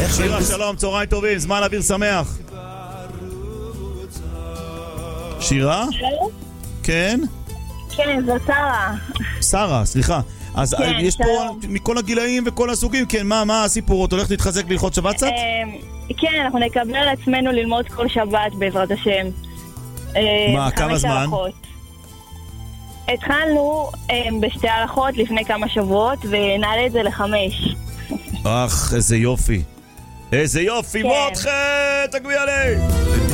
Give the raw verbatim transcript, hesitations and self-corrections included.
שירה, שלום, צהריים טובים, זמן אוויר שמח. שירה? כן? כן, זו שרה. שרה, סליחה. אז כן, יש שלום. פה מכל הגילאים וכל הסוגים, כן, מה, מה הסיפור? את הולכת להתחזק ללכות שבת קצת? כן, אנחנו נקבל על עצמנו ללמוד כל שבת בעזרת השם. מה, כמה זמן? הלכות. התחלנו בשתי הלכות לפני כמה שבועות, ונעלה את זה לחמש. אך, איזה יופי. איזה יופי, כן. מותכת, תגבי עלי!